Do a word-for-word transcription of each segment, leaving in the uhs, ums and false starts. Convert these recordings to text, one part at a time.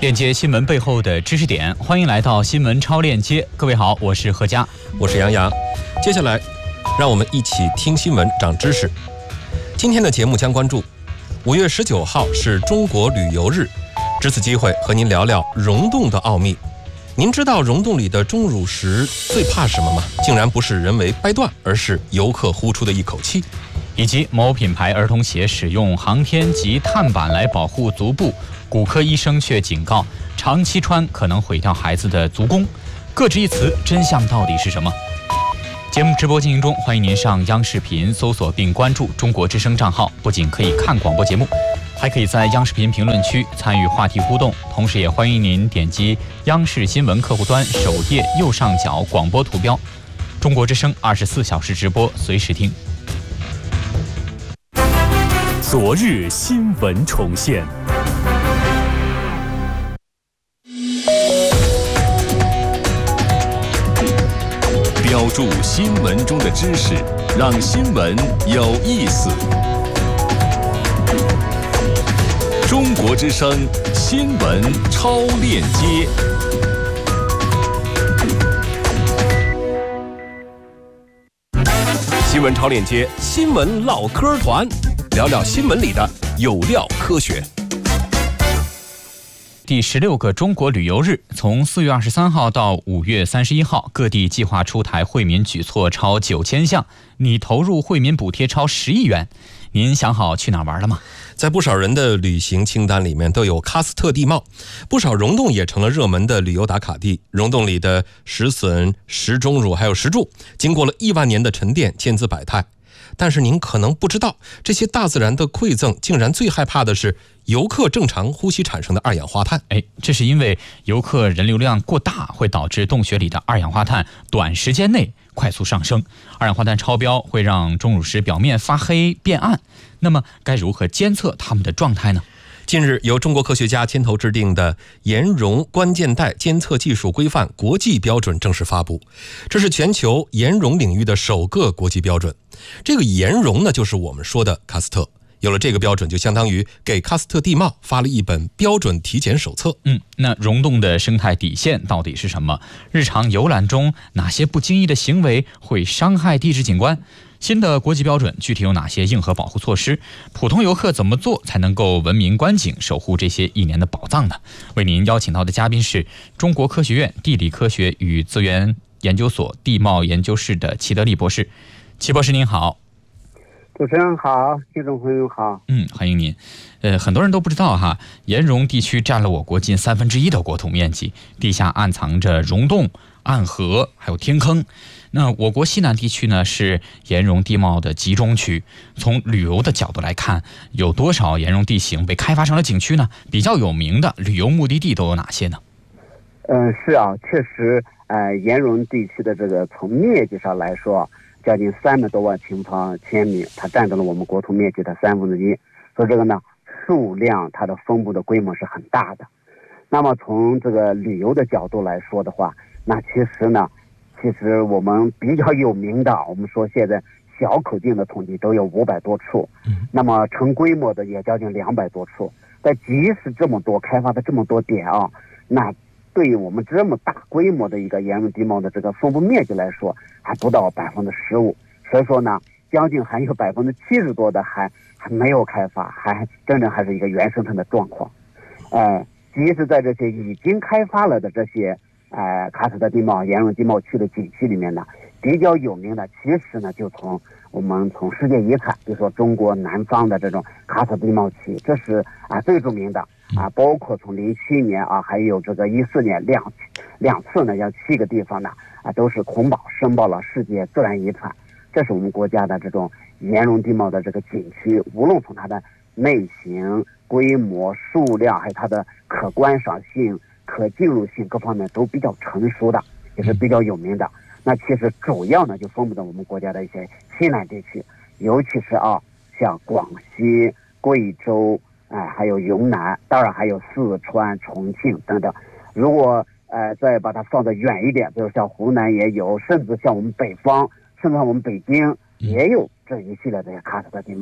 链接新闻背后的知识点，欢迎来到新闻超链接。各位好，我是何佳， 我是杨洋。接下来，让我们一起听新闻长知识。今天的节目将关注五月十九号是中国旅游日，值此机会和您聊聊溶洞的奥秘。您知道溶洞里的钟乳石最怕什么吗？竟然不是人为掰断，而是游客呼出的一口气。 以及某品牌儿童鞋使用航天及碳板来保护足部，骨科医生却警告长期穿可能毁掉孩子的足弓。各执一词，真相到底是什么？节目直播进行中，欢迎您上央视频搜索并关注中国之声账号，不仅可以看广播节目，还可以在央视频评论区参与话题互动，同时也欢迎您点击央视新闻客户端首页右上角广播图标，中国之声二十四小时直播，随时听。 昨日新闻重现，标注新闻中的知识，让新闻有意思。中国之声新闻超链接。新闻超链接，新闻唠嗑团，聊聊新闻里的有料科学。 第十六个中国旅游日，从四月二十三号到五月三十一号，各地计划出台惠民举措超九千项，拟投入惠民补贴超十亿元。您想好去哪儿玩了吗？ 在不少人的旅行清单里面都有喀斯特地貌，不少溶洞也成了热门的旅游打卡地。溶洞里的石笋、石钟乳还有石柱，经过了亿万年的沉淀，千姿百态。但是您可能不知道，这些大自然的馈赠竟然最害怕的是游客正常呼吸产生的二氧化碳。 哎，这是因为游客人流量过大，会导致洞穴里的二氧化碳短时间内快速上升，二氧化碳超标会让钟乳石表面发黑变暗。那么该如何监测它们的状态呢？ 近日，由中国科学家牵头制定的岩溶关键带监测技术规范国际标准正式发布，这是全球岩溶领域的首个国际标准。这个岩溶呢，就是我们说的喀斯特。有了这个标准，就相当于给喀斯特地貌发了一本标准体检手册。 嗯，那溶洞的生态底线到底是什么？日常游览中哪些不经意的行为会伤害地质景观？新的国际标准具体有哪些硬核保护措施？普通游客怎么做才能够文明观景，守护这些一年的宝藏呢？为您邀请到的嘉宾是中国科学院地理科学与资源研究所地貌研究室的齐德利博士。齐博士您好。 主持人好，听众朋友好。 嗯，欢迎您。呃，很多人都不知道哈，岩溶地区占了我国近三分之一的国土面积，地下暗藏着溶洞、暗河，还有天坑。那我国西南地区呢，是岩溶地貌的集中区。从旅游的角度来看，有多少岩溶地形被开发成了景区呢？比较有名的旅游目的地都有哪些呢？ 嗯，是啊，确实，呃，岩溶地区的这个从面积上来说，将近三百多万平方千米，它占到了我们国土面积的三分之一。所以这个呢，数量它的分布的规模是很大的。那么从这个旅游的角度来说的话，那其实呢，其实我们比较有名的，我们说现在小口径的统计都有五百多处，嗯，那么成规模的也将近两百多处。但即使这么多开发的这么多点啊，那对于我们这么大规模的一个岩溶地貌的这个分布面积来说，还不到百分之十五。所以说呢，将近还有百分之七十多的还还没有开发，还真正还是一个原生态的状况。呃，即使在这些已经开发了的这些呃喀斯特地貌、岩溶地貌区的景区里面呢，比较有名的，其实呢就从我们从世界遗产，比如说中国南方的这种喀斯特地貌区，这是啊、呃、最著名的啊，包括从零七年啊，还有这个一四年两两次呢，像七个地方呢啊都是孔宝申报了世界自然遗产。这是我们国家的这种岩溶地貌的这个景区，无论从它的类型、规模、数量，还有它的可观赏性、可进入性各方面都比较成熟的，也是比较有名的。那其实主要呢就分布在我们国家的一些西南地区，尤其是啊像广西、贵州，哎，还有云南，当然还有四川、重庆等等。如果呃再把它放得远一点，比如像湖南也有，甚至像我们北方。甚至我们北京也有这一系列的喀斯特地貌。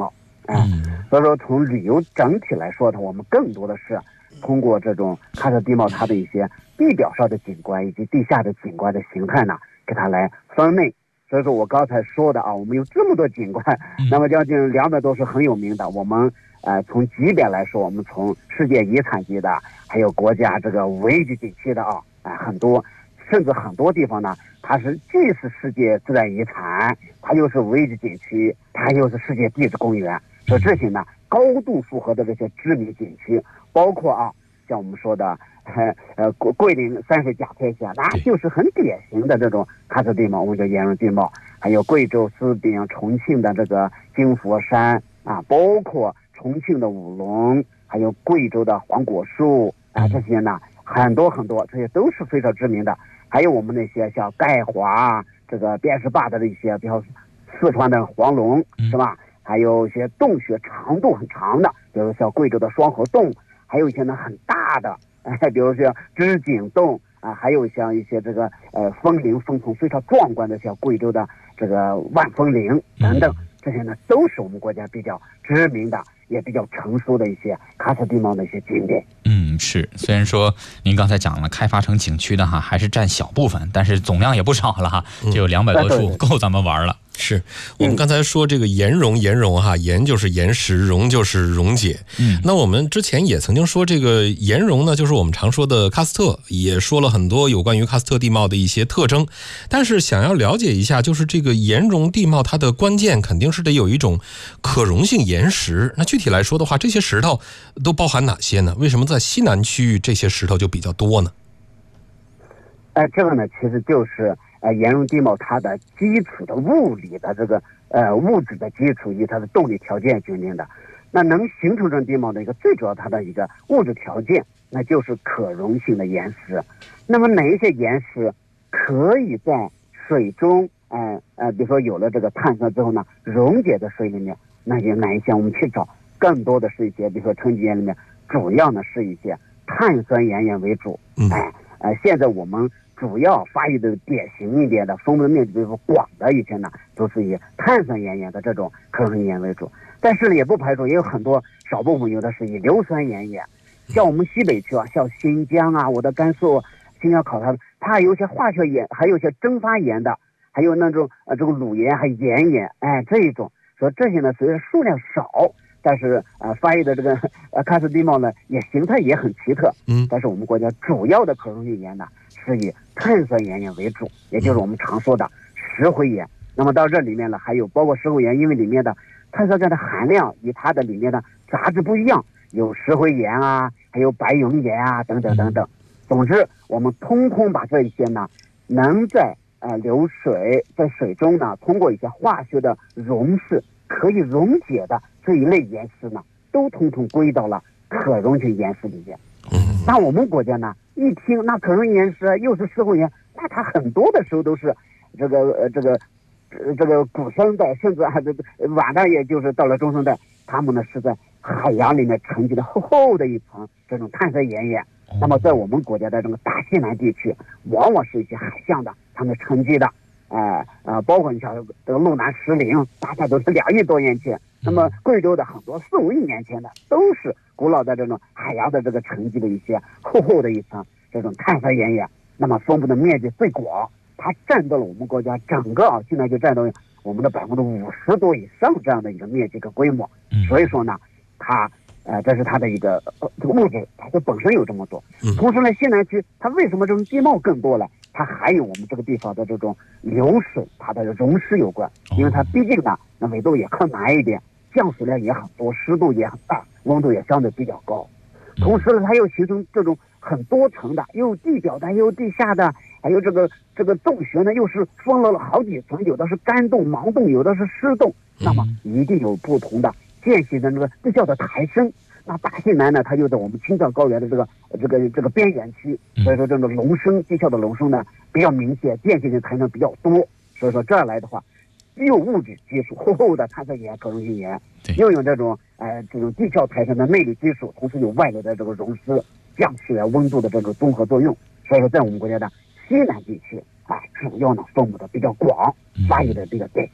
哎、嗯，所以说从旅游整体来说呢，我们更多的是通过这种喀斯特地貌它的一些地表上的景观以及地下的景观的形态呢，给它来分类。所以说我刚才说的啊，我们有这么多景观，那么将近两百多是很有名的。我们呃从级别来说，我们从世界遗产级的，还有国家这个五 A 级景区的啊，啊、呃、很多，甚至很多地方呢，它是既是世界自然遗产，它又是五 A 级景区，它又是世界地质公园。所以这些呢，高度符合的这些知名景区，包括啊，像我们说的。呃呃，桂桂林三水甲天县，那就是很典型的这种喀斯特地貌，我们叫岩溶地貌。还有贵州斯宾、重庆的这个金佛山啊，包括重庆的五龙，还有贵州的黄果树啊，这些呢很多很多，这些都是非常知名的。还有我们那些像盖华、这个边石坝的一些，比如四川的黄龙，是吧？还有一些洞穴长度很长的，比如像贵州的双河洞，还有一些呢很大的。哎，比如说织锦洞啊，还有像一些这个呃峰林峰丛非常壮观的，像贵州的这个万峰林等等，这些呢都是我们国家比较知名的，也比较成熟的一些喀斯特地貌的一些景点。 嗯，是。虽然说您刚才讲了开发成景区的哈，还是占小部分，但是总量也不少了哈，就有两百多处，够咱们玩了。 是我们刚才说这个岩溶，岩溶哈，岩就是岩石，溶就是溶解。嗯，那我们之前也曾经说这个岩溶呢，就是我们常说的喀斯特，也说了很多有关于喀斯特地貌的一些特征。但是想要了解一下，就是这个岩溶地貌它的关键肯定是得有一种可溶性岩石。那具体来说的话，这些石头都包含哪些呢？为什么在西南区域这些石头就比较多呢？ 哎、呃，这个呢，其实就是呃岩溶地貌它的基础的物理的这个呃物质的基础以及它的动力条件决定的。那能形成这种地貌的一个最主要它的一个物质条件，那就是可溶性的岩石。那么哪一些岩石可以在水中，呃呃，比如说有了这个碳酸之后呢，溶解在水里面，那就哪一些我们去找，更多的是一些，比如说沉积岩里面，主要呢是一些碳酸岩盐为主。哎呃，现在我们主要发育的典型一点的分布的面积比如说广的一些呢，都是以碳酸盐盐的这种可溶性岩为主。但是呢，也不排除也有很多少部分有的是以硫酸盐盐，像我们西北区啊，像新疆啊，我的甘肃新疆考察，它有些化学盐，还有一些蒸发盐的，还有那种呃这个卤盐还盐盐，哎这一种，说这些呢虽然数量少，但是呃发育的这个呃喀斯特地貌呢也形态也很奇特。嗯，但是我们国家主要的可溶性盐呢是以碳酸盐盐为主，也就是我们常说的石灰岩。那么到这里面呢，还有包括石灰岩，因为里面的碳酸钙的含量与它的里面的杂质不一样，有石灰岩啊，还有白熔岩啊，等等等等。总之，我们通通把这一些呢，能在呃流水在水中呢，通过一些化学的溶释可以溶解的这一类岩石呢，都通通归到了可溶性岩石里面。那我们国家呢，一听那可溶性岩石又是石灰岩，那它很多的时候都是这个呃这个。这个古生代，甚至还这个晚上，也就是到了中生代，他们呢是在海洋里面沉积了厚厚的一层这种碳酸盐盐。那么在我们国家的这个大西南地区，往往是一些海象的，他们沉积的，呃呃，包括你像这个路南石林，大概都是两亿多年前。那么贵州的很多四五亿年前的，都是古老的这种海洋的这个沉积的一些厚厚的一层这种碳酸盐盐。那么分布的面积最广。它占到了我们国家整个啊，现在就占到我们的百分之五十多以上这样的一个面积跟规模。所以说呢，它呃，这是它的一个呃这个物质，它就本身有这么多。同时呢，西南区它为什么这种地貌更多了？它还有我们这个地方的这种流水，它的溶湿有关。因为它毕竟呢，那纬度也靠南一点，降水量也很多，湿度也很大，温度也相对比较高。同时呢，它又形成这种很多层的，又有地表的，又有地下的。还有这个这个洞穴呢，又是分了好几层，有的是干洞、盲洞，有的是湿洞。那么一定有不同的间隙的那个，这叫做抬升。那大西南呢，它就在我们青藏高原的这个这个这个边缘区，所以说这个隆升地壳的隆升呢比较明显，间隙的抬升比较多。所以说这儿来的话，又物质基础厚厚的碳酸盐、可溶性盐，又有这种呃这种地壳抬升的内力基础，同时有外流的这个溶湿、降水啊、温度的这个综合作用。所以说，在我们国家的西南地区啊，主要呢分布的比较广，发育的比较典型。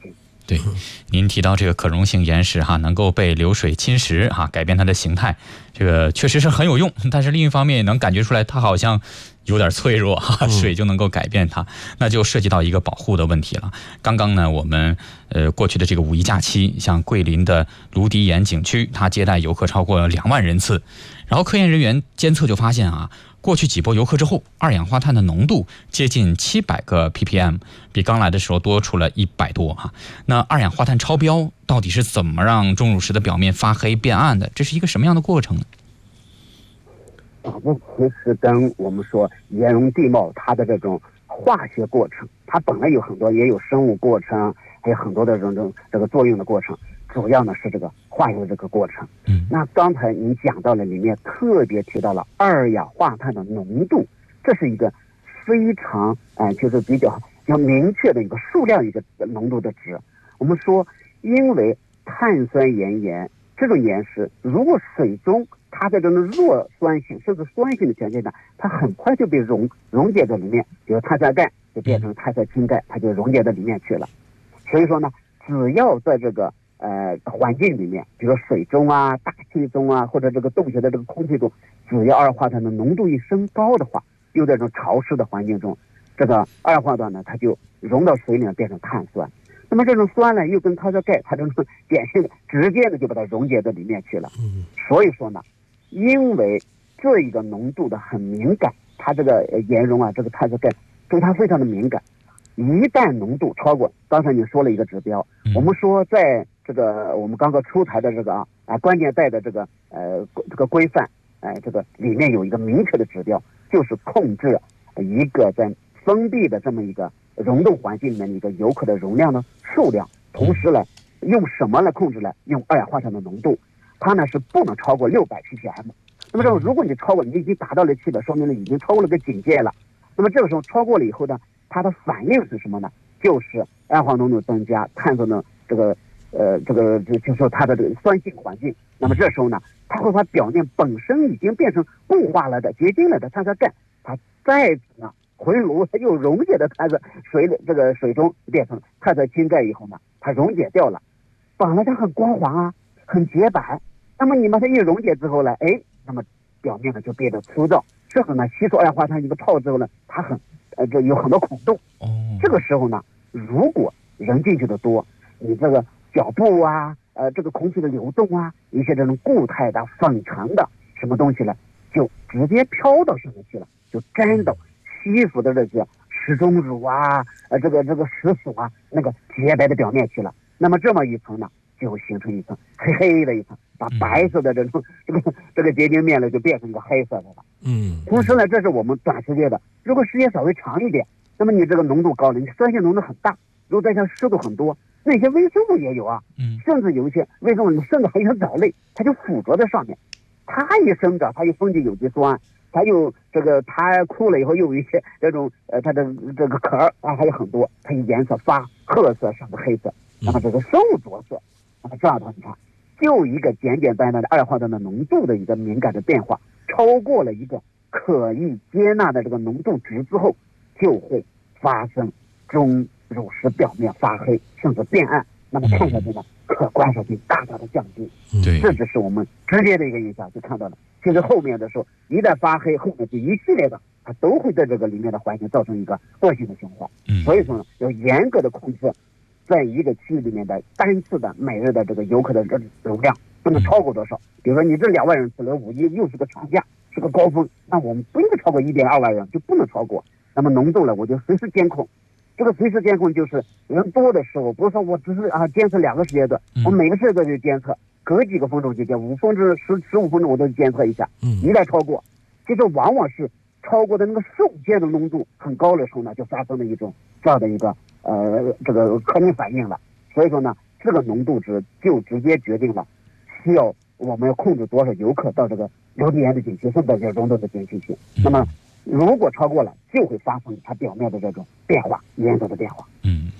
对，您提到这个可溶性岩石哈，能够被流水侵蚀哈，改变它的形态，这个确实是很有用。但是另一方面也能感觉出来，它好像有点脆弱哈，水就能够改变它，那就涉及到一个保护的问题了。刚刚呢，我们呃过去的这个五一假期，像桂林的芦笛岩景区，它接待游客超过两万人次，然后科研人员监测就发现啊。过去几波游客之后，二氧化碳的浓度接近七百个 P P M， 比刚来的时候多出了一百多哈。那二氧化碳超标到底是怎么让钟乳石的表面发黑变暗的？这是一个什么样的过程呢？ 啊，这其实跟我们说岩溶地貌它的这种化学过程，它本来有很多，也有生物过程，还有很多的这种这个作用的过程。主要呢是这个化学这个过程。嗯，那刚才您讲到了，里面特别提到了二氧化碳的浓度，这是一个非常哎、呃，就是比较比较明确的一个数量一个浓度的值。我们说，因为碳酸盐岩这种岩石，如果水中它的这种弱酸性甚至酸性的条件下，它很快就被溶溶解在里面，比如碳酸钙就变成碳酸氢钙，它就溶解到里面去了。所以说呢，只要在这个呃，环境里面，比如水中啊、大气中啊，或者这个洞穴的这个空气中，只要二氧化碳的浓度一升高的话，又在这种潮湿的环境中，这个二氧化碳呢，它就溶到水里面变成碳酸。那么这种酸呢，又跟碳酸钙，它这种碱性的直接的就把它溶解在里面去了。所以说呢，因为这一个浓度的很敏感，它这个岩溶啊，这个碳酸钙对它非常的敏感。一旦浓度超过，刚才你说了一个指标，我们说在这个我们刚刚出台的这个啊啊关键带的这个呃这个规范，哎、呃，这个里面有一个明确的指标，就是控制一个在封闭的这么一个溶洞环境里面的一个游客的容量的数量，同时呢，用什么来控制呢？用二氧化碳的浓度，它呢是不能超过六百 P P M。那么这种如果你超过，你已经达到了七百，说明了已经超过了个警戒了。那么这个时候超过了以后呢？它的反应是什么呢？就是二氧化浓度增加，碳素呢这个呃这个就就说它的这个酸性环境。那么这时候呢，它会把表面本身已经变成固化了的结晶了的碳酸钙，它再次呢回炉，它又溶解的碳酸水的这个水中变成碳酸氢钙以后呢，它溶解掉了，本来它很光滑啊，很洁白。那么你把它一溶解之后呢，哎，那么表面呢就变得粗糙。这个呢吸收二氧化碳一个泡之后呢，它很。呃，这有很多孔洞。哦，这个时候呢，如果人进去的多，你这个脚步啊，呃，这个空气的流动啊，一些这种固态的、粉尘的什么东西呢，就直接飘到上面去了，就沾到吸附的这些石钟乳啊，呃，这个这个石笋啊，那个洁白的表面去了。那么这么一层呢，就形成一层黑黑的一层，把白色的这种这个这个结晶面呢，就变成一个黑色的了。嗯，同时呢，这是我们短时间的。如果时间稍微长一点，那么你这个浓度高了，你酸性浓度很大，如果再加湿度很多，那些微生物也有啊，嗯，甚至有一些微生物，甚至还有藻类，它就附着在上面，它一生长，它又分解有机酸，它又这个它枯了以后又有一些这种呃它的这个壳啊，还有很多，它颜色发褐色甚至黑色，那么这个生物着色，那么这样的话，你看，就一个简简单单的二氧化碳的浓度的一个敏感的变化，超过了一个可以接纳的这个浓度值之后，就会发生钟乳石表面发黑甚至变暗，那么看下去呢，可观赏性大大的降低。对，这只是我们直接的一个影响，就看到了。其实后面的时候，一旦发黑，后面就一系列的，它都会在这个里面的环境造成一个恶性的循环。嗯，所以说呢，要严格的控制，在一个区域里面的单次的每日的这个游客的这容量不能超过多少。比如说你这两万人次，五一又是个长假，是个高峰，那我们不应该超过一点二万人，就不能超过。那么浓度呢，我就随时监控。这个随时监控就是人多的时候，不是说我只是啊监测两个时间段，我每个时间段就监测，隔几个分钟就监，五分钟、十十五分钟我都监测一下。一旦超过，这就往往是超过的那个瞬间的浓度很高的时候呢，就发生了一种这样的一个呃这个可能反应了。所以说呢，这个浓度值就直接决定了需要我们要控制多少游客到这个流体岩的景区，甚至这溶洞的景区去。那么如果超过了，就会发生它表面的这种变化，严重的变化。 嗯，是。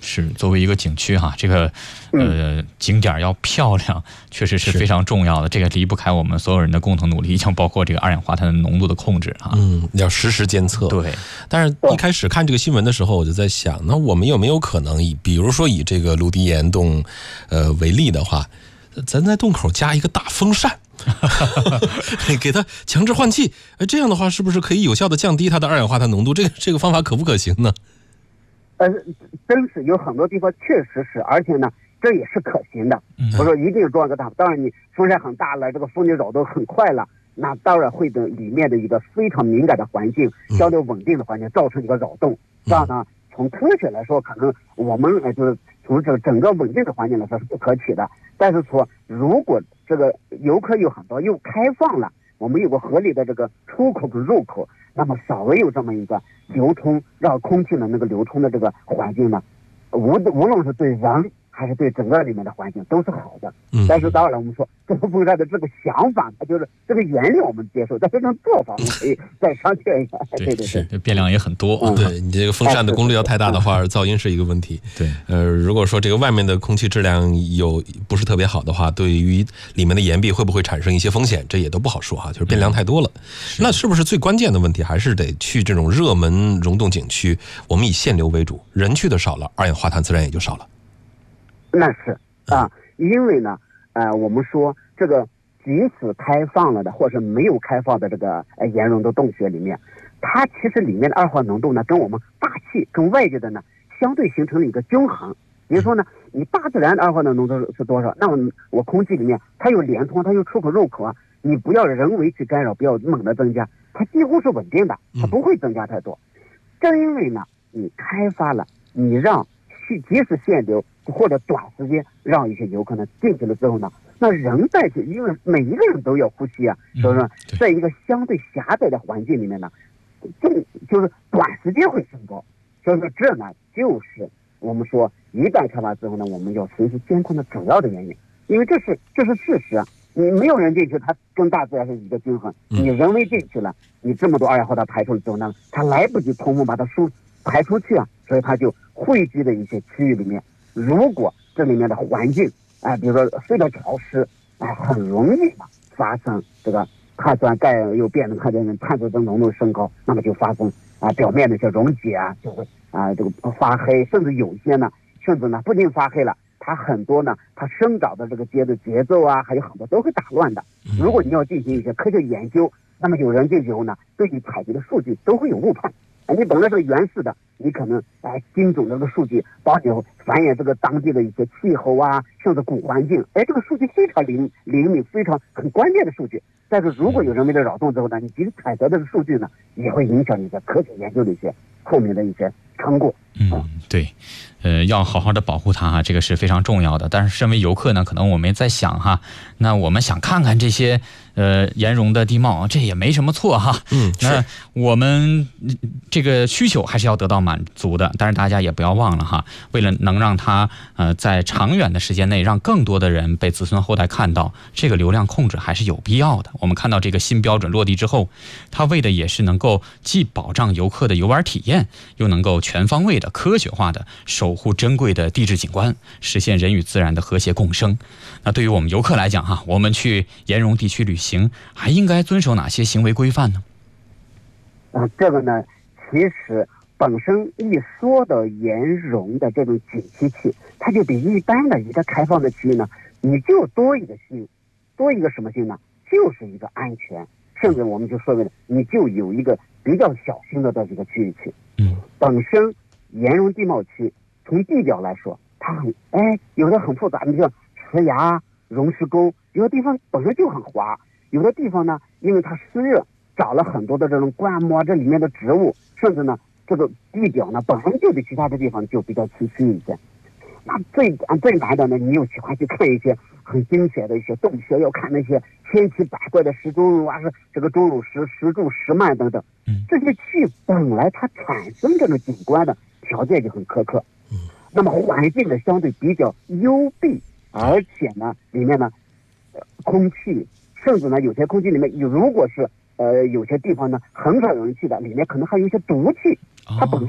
是作为一个景区哈，这个呃景点要漂亮，确实是非常重要的。这个离不开我们所有人的共同努力，像包括这个二氧化碳的浓度的控制啊。 嗯，要实时监测。 对。 但是一开始看这个新闻的时候，我就在想，那我们有没有可能以，比如说以这个卢迪岩洞，呃为例的话，咱在洞口加一个大风扇。给它强制换气，这样的话是不是可以有效的降低它的二氧化碳浓度？这个这个方法可不可行呢？ 呃，真是有很多地方确实是，而且呢，这也是可行的。我说一定装个大，当然你风扇很大了，这个风力扰动很快了，那当然会对里面的一个非常敏感的环境、交流稳定的环境造成一个扰动。这样呢，从科学来说，可能我们呃就是从这整个稳定的环境来说是不可取的。但是说，如果这个游客有很多又开放了，我们有个合理的这个出口跟入口，那么稍微有这么一个流通，让空气的那个流通的这个环境呢，无无论是对人还是对整个里面的环境都是好的。 嗯， 但是当然我们说这个风扇的这个想法，它就是这个原理我们接受，但是这种做法我们可以再商榷一下。对对对， 是变量也很多。 嗯、对你这个风扇的功率要太大的话，噪音是一个问题。 对， 呃，如果说这个外面的空气质量有不是特别好的话，对于里面的岩壁会不会产生一些风险，这也都不好说哈，就是变量太多了。嗯、那是不是最关键的问题还是得去这种热门溶洞景区，我们以限流为主，人去的少了，二氧化碳自然也就少了。 那是啊，因为呢，呃，我们说这个即使开放了的，或者没有开放的这个呃岩溶的洞穴里面，它其实里面的二氧化浓度呢，跟我们大气跟外界的呢相对形成了一个均衡。比如说呢，你大自然的二氧化浓度是多少，那我我空气里面它有连通，它有出口入口啊，你不要人为去干扰，不要猛的增加，它几乎是稳定的，它不会增加太多。正因为呢，你开发了，你让即使限流或者短时间让一些游客呢进去了之后呢，那人再去，因为每一个人都要呼吸啊，所以说在一个相对狭窄的环境里面呢，就就是短时间会升高。所以说这呢就是我们说一旦开发之后呢，我们要随时监控的主要的原因，因为这是这是事实啊。你没有人进去，它跟大自然是一个均衡；你人为进去了，你这么多二氧化碳排出之后呢，它来不及通风把它输排出去啊，所以它就汇聚的一些区域里面，如果这里面的环境啊、呃，比如说非常潮湿啊、呃，很容易嘛发生这个碳酸钙又变成它的碳酸浓度升高，那么就发生啊、呃、表面的一些溶解啊，就会啊、呃、这个发黑，甚至有些呢，甚至呢不仅发黑了，它很多呢，它生长的这个节的节奏啊，还有很多都会打乱的。如果你要进行一些科学研究，那么有人进去后呢，对你采集的数据都会有误判。你本来是原始的，你可能哎精准的这个数据帮你反映这个当地的一些气候啊，甚至古环境，哎，这个数据非常灵灵敏，非常很关键的数据。但是如果有人为的扰动之后呢，你即使采得的数据呢，也会影响你的科学研究的一些后面的一些成果。 嗯，对，呃，要好好的保护它哈，这个是非常重要的。但是身为游客呢，可能我们也在想哈，那我们想看看这些呃岩溶的地貌，这也没什么错哈。 嗯， 那我们这个需求还是要得到满足的。但是大家也不要忘了哈，为了能让它呃在长远的时间内让更多的人被子孙后代看到，这个流量控制还是有必要的。我们看到这个新标准落地之后，它为的也是能够既保障游客的游玩体验，又能够全方位的科学化的守护珍贵的地质景观，实现人与自然的和谐共生。那对于我们游客来讲哈，我们去岩溶地区旅行还应该遵守哪些行为规范呢？ 啊、呃，这个呢，其实本身一说的岩溶的这种景区区，它就比一般的一个开放的区域呢，你就多一个性，多一个什么性呢？就是一个安全，甚至我们就说为了你就有一个比较小型的这个区域区。 嗯， 本身岩溶地貌区从地表来说，它很哎，有的很复杂，你像石崖、溶石沟，有的地方本身就很滑，有的地方呢，因为它湿热，长了很多的这种灌木，这里面的植物，甚至呢，这个地表呢本身就比其他的地方就比较崎岖一些。那最最难的呢，你又喜欢去看一些很精彩的一些洞穴，要看那些千奇百怪的石钟乳啊，是这个钟乳石、石柱、石幔等等，这些区域本来它产生这种景观的条件就很苛刻，那么环境呢相对比较幽闭，而且呢里面呢，呃、空气甚至呢有些空气里面，如果是呃有些地方呢很少有人去的，里面可能还有一些毒气，它本身呢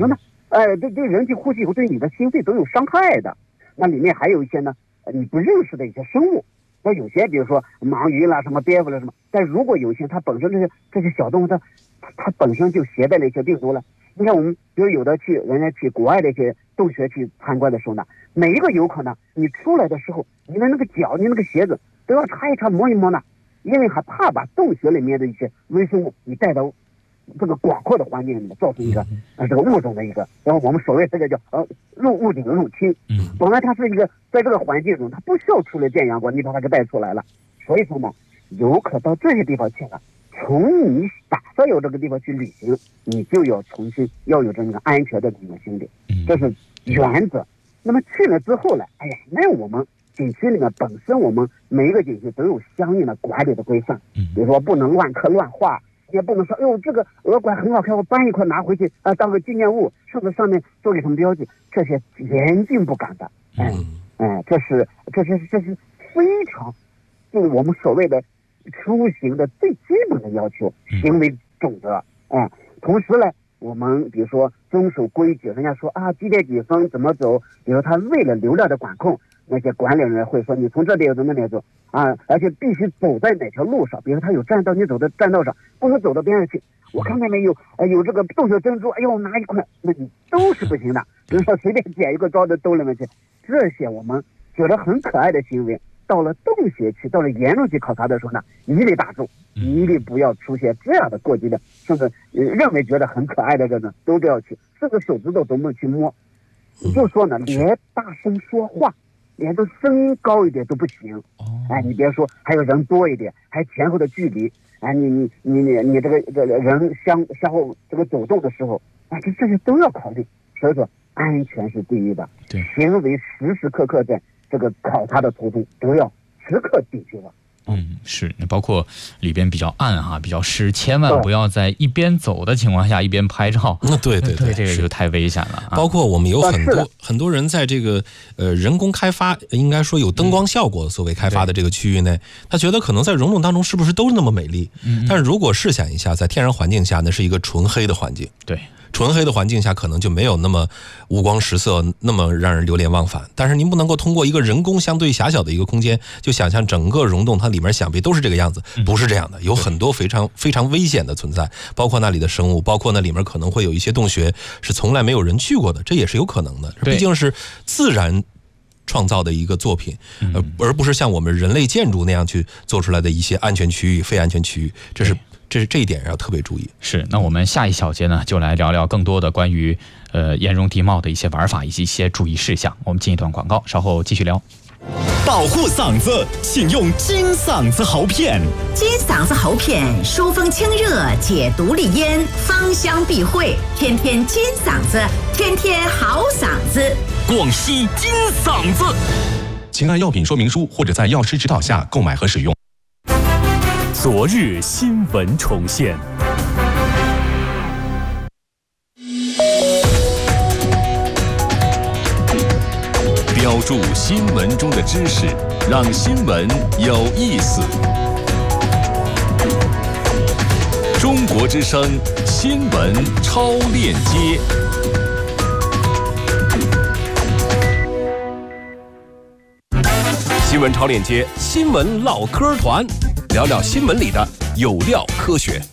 呃，对对人体呼吸以后对你的心肺都有伤害的。那里面还有一些呢，你不认识的一些生物。那有些比如说盲鱼啦、什么蝙蝠啦什么，但如果有些它本身这些这些小动物它它本身就携带了一些病毒了。你看我们比如有的去人家去国外的一些洞穴去参观的时候呢，每一个游客呢，你出来的时候，你的那个脚、你那个鞋子都要擦一擦、摸一摸呢，因为还怕把洞穴里面的一些微生物你带到这个广阔的环境里面，造成一个呃这个物种的一个，然后我们所谓这个叫呃入物种的入侵。 嗯， 本来它是一个在这个环境中，它不需要出来见阳光，你把它给带出来了。所以说呢，游客到这些地方去了，从你打算有这个地方去旅行，你就要重新要有这个安全的这种心理，这是原则。那么去了之后呢，哎呀，那我们景区里面本身我们每一个景区都有相应的管理的规范，比如说不能乱刻乱画。也不能说，哎呦，这个鹅管很好看，我搬一块拿回去啊、呃，当个纪念物，甚至上面做个什么标记，这些严禁不敢的。哎，哎，这是这是这是非常，就是我们所谓的出行的最基本的要求，行为准则。哎，同时呢，我们比如说遵守规矩，人家说啊几点几分怎么走，比如他为了流量的管控，那些管理人会说你从这里走那里走啊，而且必须走在哪条路上，比如他有栈道，你走在栈道上，不能走到边上去。我看见没有，呃，有这个洞穴珍珠，哎呦，拿一块，那你都是不行的。比如说随便捡一个装到兜里面去，这些我们觉得很可爱的行为，到了洞穴去，到了沿路去考察的时候呢，一律打住，一律不要出现这样的过激的，甚至、呃、认为觉得很可爱的人呢，都不要去，甚至手指头都不能去摸。也就是说呢，连大声说话，连这声高一点都不行。哎，你别说，还有人多一点，还前后的距离，哎，你你你你你这个这个人相相互这个走动的时候，哎，这这些都要考虑。所以说，安全是第一的， 对， 行为时时刻刻在这个考察的途中都要时刻秉持了。 嗯，是，包括里边比较暗哈、啊，比较湿，千万不要在一边走的情况下一边拍照。 那对对对, 对，这个就太危险了、啊。 包括我们有很多、啊、很多人在这个呃人工开发，应该说有灯光效果所谓开发的这个区域内，他觉得可能在溶洞当中是不是都那么美丽？嗯，但是如果试想一下，在天然环境下，那是一个纯黑的环境。 对。 纯黑的环境下可能就没有那么五光十色，那么让人流连忘返。但是您不能够通过一个人工相对狭小的一个空间，就想象整个溶洞它里面想必都是这个样子，不是这样的，有很多非常非常危险的存在，包括那里的生物，包括那里面可能会有一些洞穴是从来没有人去过的，这也是有可能的。毕竟是自然创造的一个作品，呃，而不是像我们人类建筑那样去做出来的一些安全区域、非安全区域，这是。这是这一点要特别注意。 是，那我们下一小节呢，就来聊聊更多的关于呃岩溶地貌的一些玩法以及一些注意事项。我们进一段广告，稍后继续聊。 保护嗓子，请用金嗓子喉片。 金嗓子喉片疏风清热，解毒利咽，芳香避秽，天天金嗓子，天天好嗓子。 广西金嗓子， 请按药品说明书或者在药师指导下购买和使用。 昨日新闻重现。 标注新闻中的知识，让新闻有意思。中国之声新闻超链接。 新闻超链接，新闻唠嗑团，聊聊新闻里的有料科学。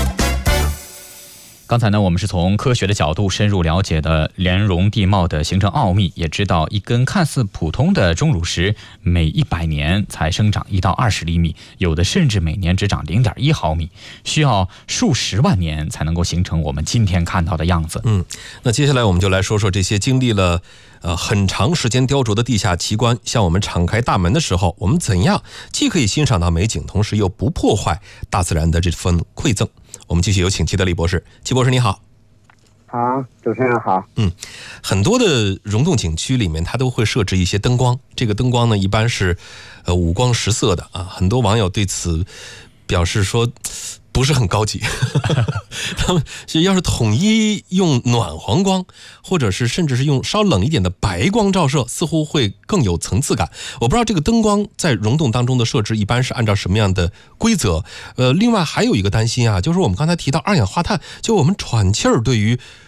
刚才呢，我们是从科学的角度深入了解的岩溶地貌的形成奥秘，也知道一根看似普通的钟乳石，每一百年才生长一到二十厘米，有的甚至每年只长零点一毫米，需要数十万年才能够形成我们今天看到的样子。 嗯，那接下来我们就来说说这些经历了呃很长时间雕琢的地下奇观，向我们敞开大门的时候，我们怎样既可以欣赏到美景，同时又不破坏大自然的这份馈赠？我们继续有请齐德利博士。齐博士你好。 好，主持人好。 嗯，很多的溶洞景区里面，它都会设置一些灯光。这个灯光呢，一般是呃五光十色的啊。很多网友对此表示说，不是很高级。他们是要是统一用暖黄光，或者是甚至是用稍冷一点的白光照射，似乎会更有层次感。我不知道这个灯光在溶洞当中的设置一般是按照什么样的规则。呃，另外还有一个担心啊，就是我们刚才提到二氧化碳，就我们喘气儿对于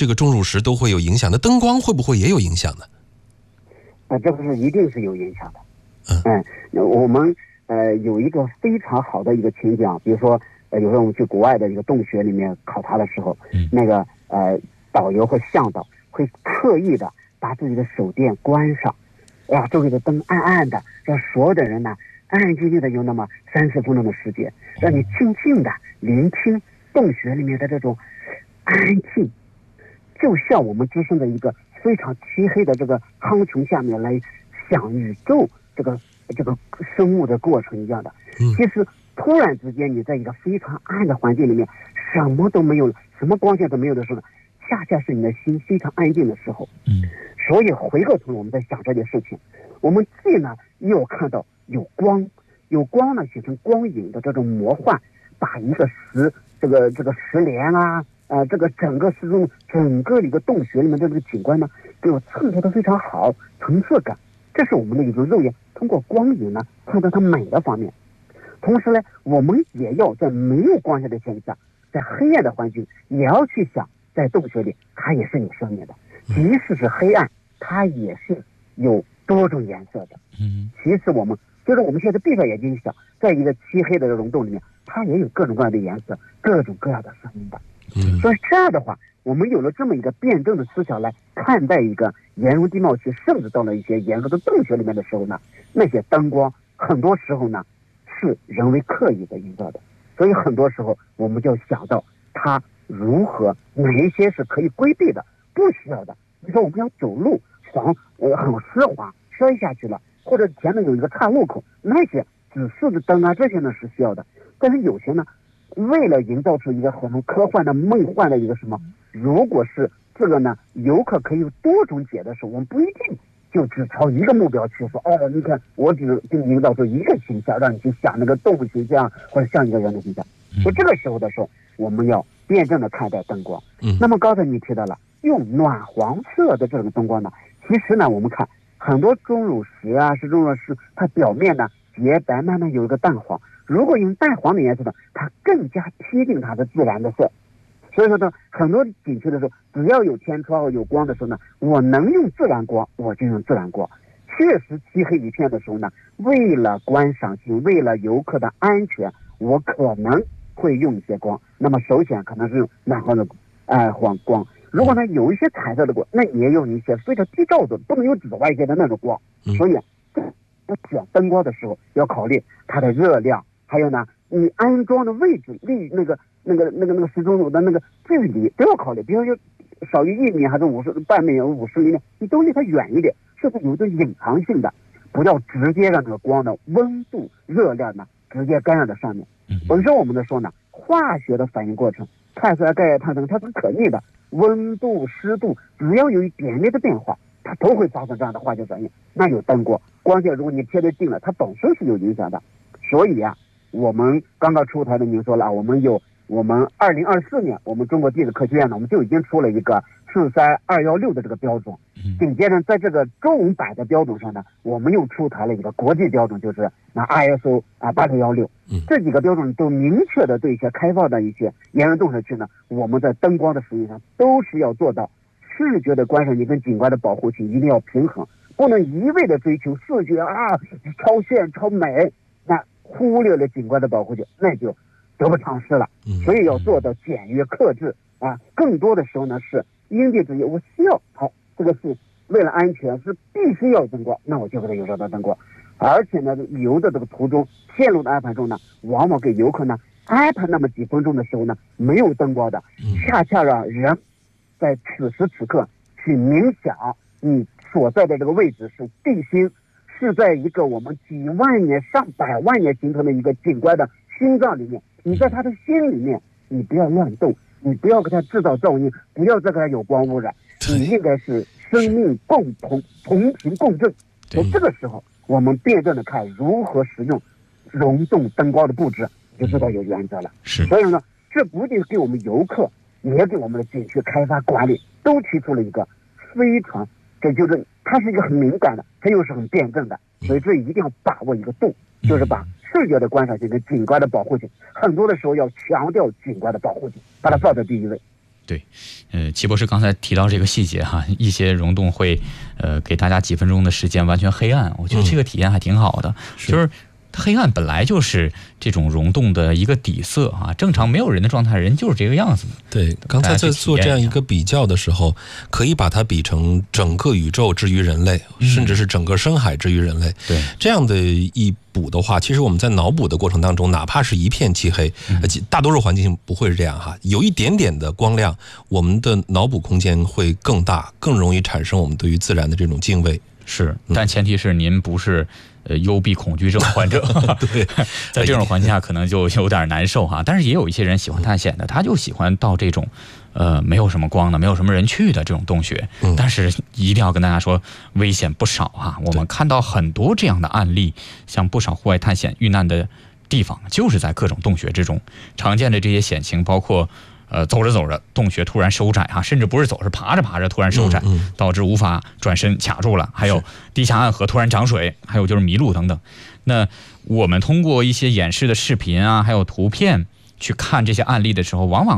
这个钟乳石都会有影响，那灯光会不会也有影响呢？ 呃，这个是一定是有影响的。嗯，那我们呃有一个非常好的一个情景，比如说呃有时候我们去国外的一个洞穴里面考察的时候，嗯、那个呃导游或向导会刻意的把自己的手电关上，啊，周围的灯暗暗的，让所有的人呢安安静静的有那么三十分钟的时间，让你静静的聆听洞穴里面的这种安静，就像我们置身在一个非常漆黑的这个苍穹下面来想宇宙这个这个生物的过程一样的。其实突然之间你在一个非常暗的环境里面，什么都没有，什么光线都没有的时候呢，恰恰是你的心非常安静的时候。嗯，所以回过头来我们在想这件事情，我们既呢又看到有光，有光呢形成光影的这种魔幻，把一个石这个这个石莲啊，呃，这个整个石中整个一个洞穴里面的这个景观呢，给我衬托的非常好，层次感。这是我们的一种肉眼通过光影呢看到它美的方面。同时呢，我们也要在没有光线的情况下，在黑暗的环境也要去想，在洞穴里它也是有生命的，即使是黑暗，它也是有多种颜色的。嗯，其实我们就是我们现在闭上眼睛想，在一个漆黑的这种洞里面，它也有各种各样的颜色，各种各样的声音的。嗯，所以这样的话，我们有了这么一个辩证的思想来看待一个岩溶地貌区，甚至到了一些严格的洞穴里面的时候呢，那些灯光很多时候呢是人为刻意的营造的，所以很多时候我们就要想到它如何，哪一些是可以规避的，不需要的。比如说我们要走路，防呃很湿滑摔下去了，或者前面有一个岔路口，那些指示的灯啊，这些呢是需要的。但是有些呢，为了营造出一个很科幻的梦幻的一个什么，如果是这个呢游客可以有多种解的时候，我们不一定就只朝一个目标去说，哦，你看我只就营造出一个形象，让你去想那个动物形象或者像一个人的形象。所以这个时候的时候，我们要辩证的看待灯光。嗯，那么刚才你提到了用暖黄色的这种灯光呢，其实呢我们看很多钟乳石啊，是钟乳石，它表面呢洁白，慢慢有一个淡黄。如果用淡黄的颜色呢，它更加贴近它的自然的色。所以说呢，很多景区的时候，只要有天窗有光的时候呢，我能用自然光，我就用自然光。确实漆黑一片的时候呢，为了观赏性，为了游客的安全，我可能会用一些光。那么首选可能是用暖黄的呃黄光。如果呢有一些彩色的光，那也用一些非常低照度，不能有紫外线的那种光。所以在选灯光的时候要考虑它的热量，还有呢你安装的位置离那个那个那个那个石钟乳的那个距离都要考虑。比如说少于一米还是五十半米五十厘米，你都离它远一点，是不是有一种隐藏性的？不要直接让这个光的温度热量呢直接干扰在上面。本身我们的说呢，化学的反应过程，碳酸钙碳酸它是可逆的，温度湿度只要有一点点的变化，它都会发生这样的化学反应。那有灯光光线，如果你贴得近了，它本身是有影响的。所以啊，我们刚刚出台的您说了，我们有我们二零二四年我们中国地质科学院呢，我们就已经出了一个四三二幺六的这个标准。紧接着在这个中版的标准上呢，我们又出台了一个国际标准，就是那 I S O 啊八六幺六。这几个标准都明确的对一些开放的一些岩溶洞穴区呢，我们在灯光的使用上都是要做到视觉的观赏性跟景观的保护性一定要平衡，不能一味的追求视觉啊超炫超美，那忽略了景观的保护性，那就得不偿失了。所以要做到简约克制啊，更多的时候呢是因地制宜，我需要好，这个是为了安全，是必须要灯光，那我就给它有这道灯光。而且呢，旅游的这个途中线路的安排中呢，往往给游客呢安排那么几分钟的时候呢，没有灯光的，恰恰让人在此时此刻去冥想，你所在的这个位置是地心，是在一个我们几万年上百万年形成的一个景观的心脏里面，你在他的心里面，你不要乱动，你不要给他制造噪音，不要再给他有光污染，你应该是生命共同同频共振。在这个时候我们辩证的看如何使用溶洞灯光的布置，就知道有原则了。是，所以呢，这不仅给我们游客，也给我们的景区开发管理都提出了一个非常，这就是它是一个很敏感的，它又是很辩证的，所以这一定要把握一个度，就是把视觉的观赏性跟景观的保护性，很多的时候要强调景观的保护性，把它放在第一位。 对，呃，齐博士刚才提到这个细节哈，一些溶洞会呃给大家几分钟的时间完全黑暗，我觉得这个体验还挺好的，嗯、就是它黑暗本来就是这种溶洞的一个底色啊，正常没有人的状态，人就是这个样子的。 对，刚才在做这样一个比较的时候，可以把它比成整个宇宙之于人类，嗯、甚至是整个深海之于人类。 对， 这样的一补的话，其实我们在脑补的过程当中，哪怕是一片漆黑，嗯、大多数环境不会是这样哈，有一点点的光亮，我们的脑补空间会更大，更容易产生我们对于自然的这种敬畏。 是，但前提是您不是呃幽闭恐惧症患者， 对， 在这种环境下可能就有点难受哈。但是也有一些人喜欢探险的，他就喜欢到这种呃没有什么光的、没有什么人去的这种洞穴。嗯、但是一定要跟大家说，危险不少哈。我们看到很多这样的案例，像不少户外探险遇难的地方，就是在各种洞穴之中。常见的这些险情包括。呃，走着走着，洞穴突然收窄哈，甚至不是走，是爬着爬着突然收窄，嗯嗯、导致无法转身卡住了。还有地下暗河突然涨水，还有就是迷路等等。那我们通过一些演示的视频啊，还有图片去看这些案例的时候，往往